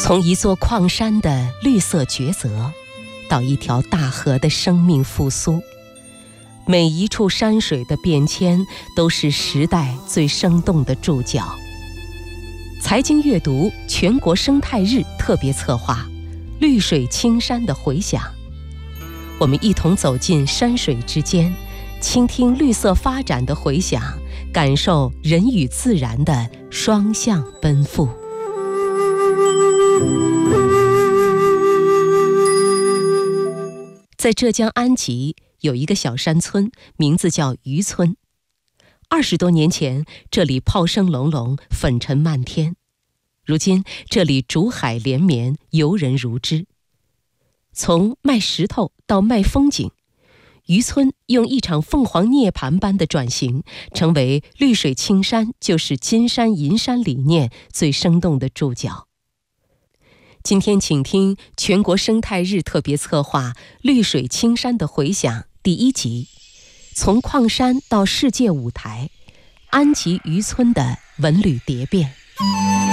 从一座矿山的绿色抉择，到一条大河的生命复苏，每一处山水的变迁都是时代最生动的注脚。财经阅读全国生态日特别策划《绿水青山的回响》，我们一同走进山水之间，倾听绿色发展的回响，感受人与自然的双向奔赴。在浙江安吉有一个小山村，名字叫渔村。20多年前，这里炮声隆隆，粉尘漫天。如今，这里竹海连绵，游人如织。从卖石头到卖风景，渔村用一场凤凰涅槃般的转型，成为绿水青山就是金山银山理念最生动的注脚。今天请听全国生态日特别策划《绿水青山的回响》第1集，从矿山到世界舞台，安吉渔村的文旅蝶变。